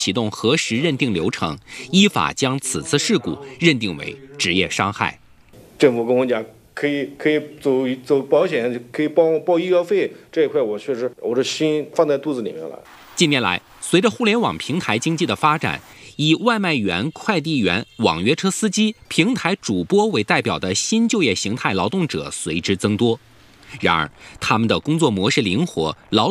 启动核实认定流程，依法将此次事故认定为职业伤害。 政府跟我讲，可以走保险，可以帮我报医药费，这一块我确实我的心放在肚子里面了。 近年来，随着互联网平台经济的发展，以外卖员、快递员、网约车司机、平台主播为代表的新就业形态劳动者随之增多。然而，他们的工作模式灵活，劳